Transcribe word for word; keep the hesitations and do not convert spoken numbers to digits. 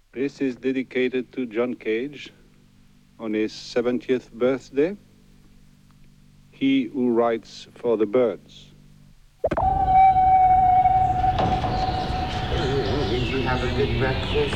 This is dedicated to John Cage on his seventieth birthday. He who writes for the birds. Did you have a good breakfast?